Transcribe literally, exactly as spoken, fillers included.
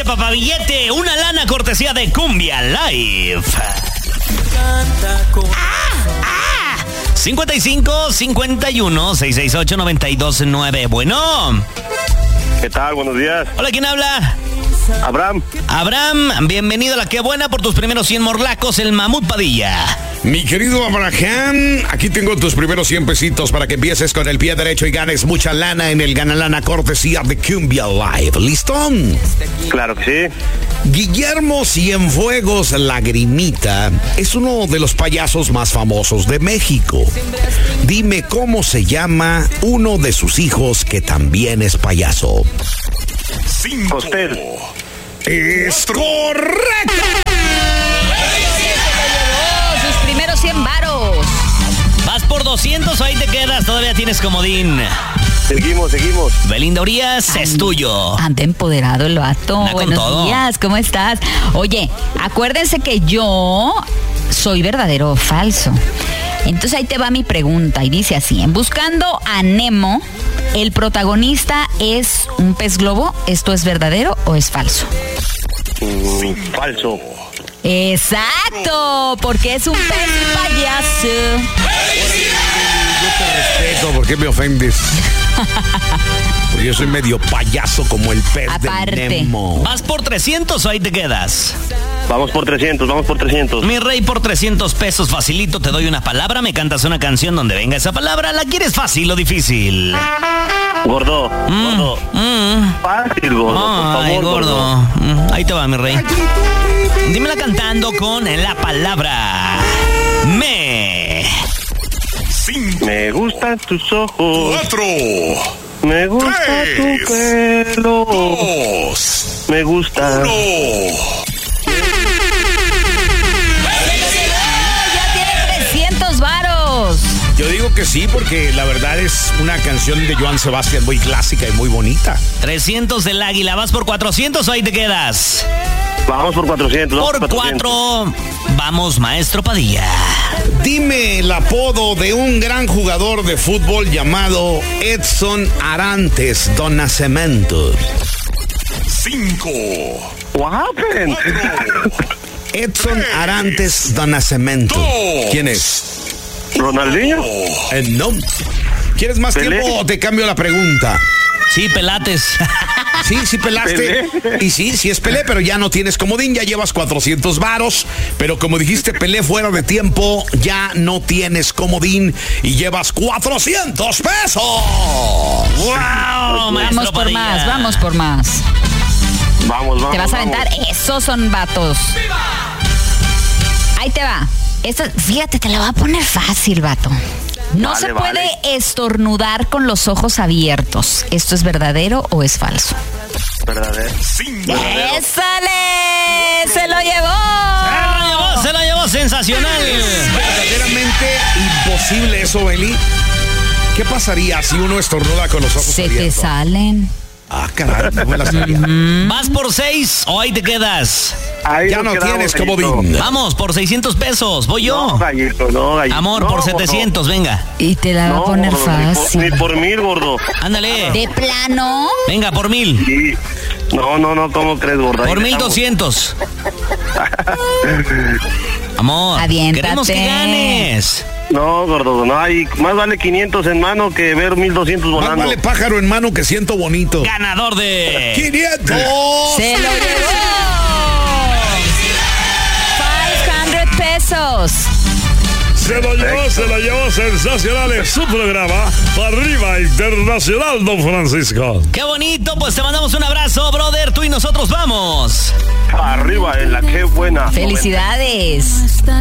billete, papá, billete. Una lana cortesía de Cumbia Live. ¡Ah! ¡Ah! cincuenta y cinco, cincuenta y uno, seiscientos sesenta y ocho, noventa y dos nueve. Bueno. ¿Qué tal? Buenos días. Hola, ¿quién habla? Abraham. Abraham, bienvenido a La Qué Buena por tus primeros cien morlacos, el Mamut Padilla. Mi querido Abraham, aquí tengo tus primeros cien pesitos para que empieces con el pie derecho y ganes mucha lana en el Ganalana cortesía de Cumbia Live. ¿Listo? Claro que sí. Guillermo Cienfuegos Lagrimita es uno de los payasos más famosos de México. Dime cómo se llama uno de sus hijos que también es payaso. Cinco. Costel. Es correcto. Sus primeros cien varos. Vas por doscientos o ahí te quedas, todavía tienes comodín. Seguimos, seguimos. Belinda Urias, es tuyo. Anda empoderado el vato. Anda con Buenos todo. días, ¿cómo estás? Oye, acuérdense que yo soy verdadero o falso. Entonces ahí te va mi pregunta y dice así: en Buscando a Nemo, ¿el protagonista es un pez globo? ¿Esto es verdadero o es falso? Mm, falso. Exacto, porque es un pez payaso. Yo te respeto, ¿por qué me ofendes? Porque yo soy medio payaso como el pez Aparte. de Nemo. ¿Vas por trescientos o ahí te quedas? Vamos por trescientos, vamos por trescientos. Mi rey, por trescientos pesos facilito, te doy una palabra, me cantas una canción donde venga esa palabra. ¿La quieres fácil o difícil? Gordo, Mm, gordo. mm. Fácil, gordo, por Ay, favor, gordo. Mm, Ahí te va, mi rey. Dímela cantando con la palabra me. Cinco, Me gustan tus ojos. cuatro, Me gusta Tres. tu pelo. dos, Me gusta. uno. Ya tiene trescientos varos. Yo digo que sí, porque la verdad es una canción de Joan Sebastián muy clásica y muy bonita. trescientos del águila. ¿Vas por cuatrocientos o ahí te quedas? Vamos por cuatrocientos. vamos Por cuatro. Vamos, maestro Padilla. Dime el apodo de un gran jugador de fútbol llamado Edson Arantes do Nascimento. Cinco. What happened? Edson Arantes do Nascimento. ¿Quién es? Ronaldinho. Eh, no. ¿Quieres más Pelé. tiempo o te cambio la pregunta? Sí, pelates. Sí, sí pelaste. Pelé. Y sí, sí es Pelé, pero ya no tienes comodín, ya llevas cuatrocientos varos. Pero como dijiste Pelé fuera de tiempo, ya no tienes comodín y llevas cuatrocientos pesos. ¡Wow, maestro Vamos por Padilla! más, vamos por más. Vamos, vamos. Te vas a vamos. aventar, esos son vatos. Ahí te va. Esta, fíjate, te la voy a poner fácil, vato. No Vale, se puede vale. estornudar con los ojos abiertos. ¿Esto es verdadero o es falso? Verdadero. Verdadero. ¡Ésale! ¡Se lo llevó! Se lo llevó, se lo llevó, sensacional. Verdaderamente imposible eso, Beli. ¿Qué pasaría si uno estornuda con los ojos Se te abiertos? salen. Ah, caray, no me la sabía. ¿Vas por seis o ahí te quedas? Ahí Ya nos no quedamos, tienes gallito. comodín. Vamos, por seiscientos pesos. Voy yo. No, gallito, no, gallito. Amor, No, por no. setecientos, venga. Y te la va No, a poner gordo, ni por- fácil. Ni por mil, gordo. Ándale. ¿De plano? Venga, por mil. Sí. No, no, no, ¿cómo crees, gordo? Ahí Por mil dejamos. doscientos. Amor, Aviéntate. queremos que ganes. No, gordo, no hay. Más vale quinientos en mano que ver mil doscientos Más volando. vale pájaro en mano que siento bonito. Ganador de... ¡quinientos! ¡Se lo llevó! quinientos pesos. Se lo llevó, se lo llevó sensacional en su programa para arriba internacional, don Francisco. Qué bonito, pues te mandamos un abrazo, brother. Tú y nosotros vamos. Arriba en La Qué Buena. ¡Felicidades!